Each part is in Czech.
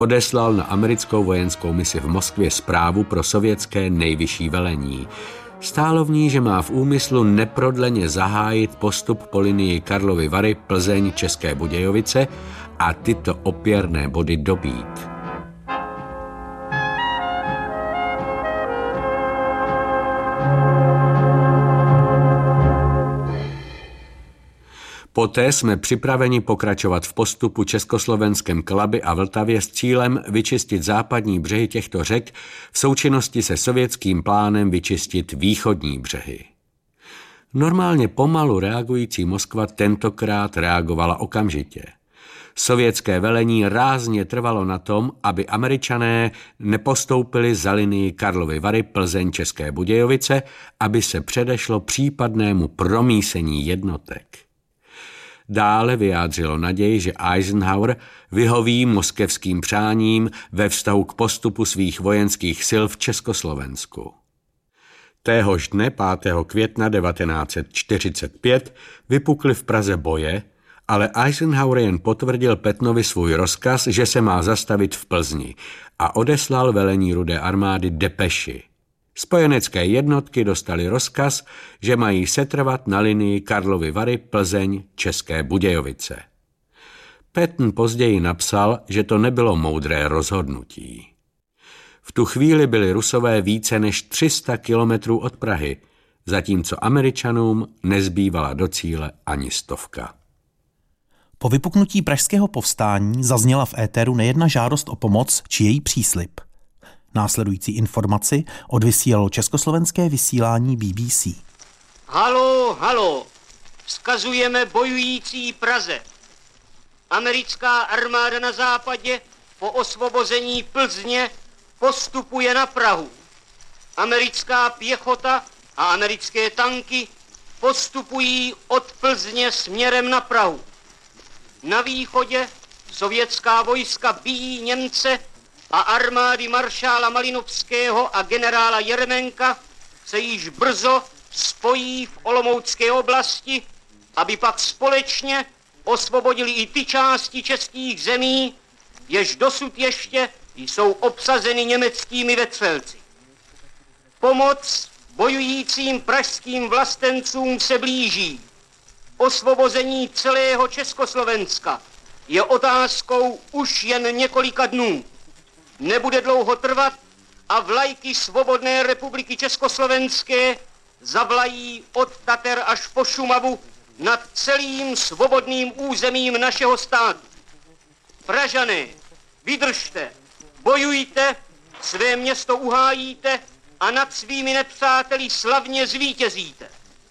odeslal na americkou vojenskou misi v Moskvě zprávu pro sovětské nejvyšší velení. Stálo v ní, že má v úmyslu neprodleně zahájit postup po linii Karlovy Vary, Plzeň, České Budějovice a tyto opěrné body dobít. Poté jsme připraveni pokračovat v postupu československém k Labi a Vltavě s cílem vyčistit západní břehy těchto řek v součinnosti se sovětským plánem vyčistit východní břehy. Normálně pomalu reagující Moskva tentokrát reagovala okamžitě. Sovětské velení rázně trvalo na tom, aby Američané nepostoupili za linii Karlovy Vary, Plzeň, České Budějovice, aby se předešlo případnému promísení jednotek. Dále vyjádřilo naději, že Eisenhower vyhoví moskevským přáním ve vztahu k postupu svých vojenských sil v Československu. Téhož dne 5. května 1945 vypukly v Praze boje, ale Eisenhower jen potvrdil Pattenovi svůj rozkaz, že se má zastavit v Plzni a odeslal velení Rudé armády depeši. Spojenecké jednotky dostaly rozkaz, že mají setrvat na linii Karlovy Vary, Plzeň, České Budějovice. Patton později napsal, že to nebylo moudré rozhodnutí. V tu chvíli byli Rusové více než 300 kilometrů od Prahy, zatímco Američanům nezbývala do cíle ani 100. Po vypuknutí pražského povstání zazněla v éteru nejedna žádost o pomoc či její příslib. Následující informaci odvysílalo československé vysílání BBC. Halo, halo, vzkazujeme bojující Praze. Americká armáda na západě po osvobození Plzně postupuje na Prahu. Americká pěchota a americké tanky postupují od Plzně směrem na Prahu. Na východě sovětská vojska bijí Němce a armády maršála Malinovského a generála Jeremenka se již brzo spojí v Olomoucké oblasti, aby pak společně osvobodili i ty části českých zemí, jež dosud ještě jsou obsazeny německými vetřelci. Pomoc bojujícím pražským vlastencům se blíží. Osvobození celého Československa je otázkou už jen několika dnů. Nebude dlouho trvat a vlajky Svobodné republiky Československé zavlají od Tater až po Šumavu nad celým svobodným územím našeho státu. Pražané, vydržte, bojujte, své město uhájíte a nad svými nepřáteli slavně zvítězíte.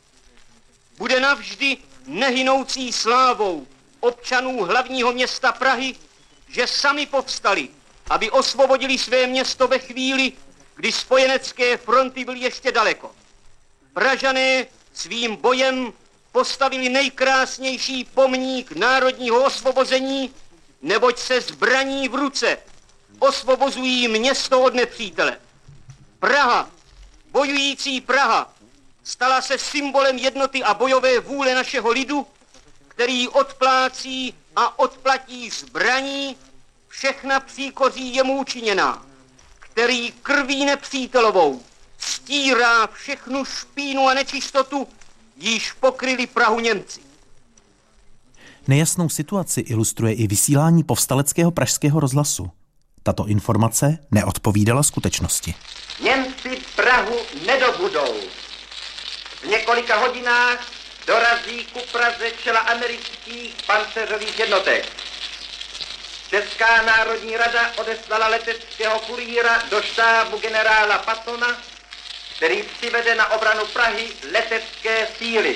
Bude navždy nehynoucí slávou občanů hlavního města Prahy, že sami povstali, aby osvobodili své město ve chvíli, kdy spojenecké fronty byly ještě daleko. Pražané svým bojem postavili nejkrásnější pomník národního osvobození, neboť se zbraní v ruce osvobozují město od nepřítele. Praha, bojující Praha, stala se symbolem jednoty a bojové vůle našeho lidu, který odplácí a odplatí zbraní všechna příkoří jemu učiněná, který krví nepřítelovou stírá všechnu špínu a nečistotu, již pokryli Prahu Němci. Nejasnou situaci ilustruje i vysílání povstaleckého pražského rozhlasu. Tato informace neodpovídala skutečnosti. Němci Prahu nedobudou. V několika hodinách dorazí ku Praze čela amerických pancéřových jednotek. Česká národní rada odeslala leteckého kurýra do štábu generála Pattona, který přivede na obranu Prahy letecké síly.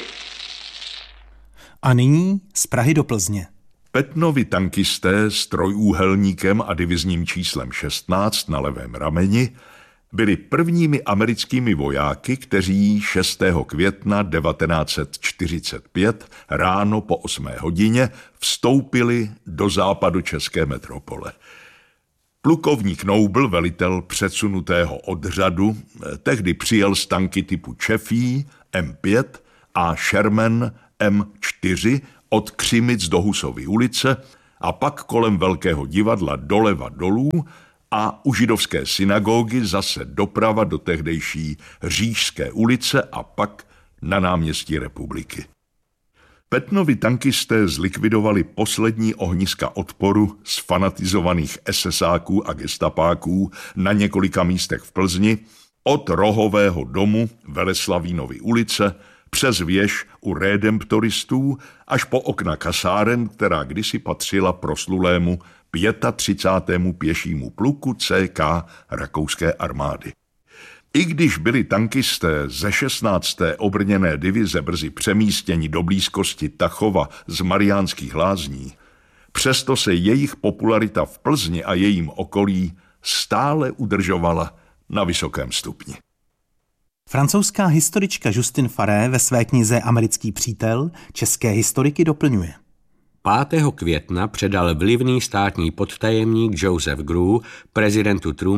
A nyní z Prahy do Plzně. Pattenovi tankisté s trojúhelníkem a divizním číslem 16 na levém rameni byli prvními americkými vojáky, kteří 6. května 1945 ráno po 8 hodině vstoupili do západu české metropole. Plukovník Noble, velitel předsunutého odřadu, tehdy přijel z tanky typu Chaffee M5 a Sherman M4 od Křimic do Husovy ulice a pak kolem Velkého divadla doleva dolů a u židovské synagogy zase doprava do tehdejší Říšské ulice a pak na náměstí Republiky. Petnovi tankisté zlikvidovali poslední ohniska odporu z fanatizovaných SSáků a gestapáků na několika místech v Plzni, od Rohového domu Veleslavínovy ulice přes věž u redemptoristů až po okna kasáren, která kdysi patřila proslulému 35. pěšímu pluku CK rakouské armády. I když byli tankisté ze 16. obrněné divize brzy přemístěni do blízkosti Tachova z Mariánských Lázní, přesto se jejich popularita v Plzni a jejím okolí stále udržovala na vysokém stupni. Francouzská historička Justine Faré ve své knize Americký přítel české historiky doplňuje. 5. května předal vlivný státní podtajemník Joseph Grew prezidentu Trumanovi